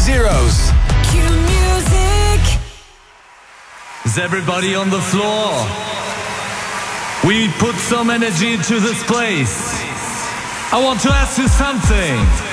Zeros. Q Music. Is everybody on the floor? We put some energy into this place. I want to ask you something.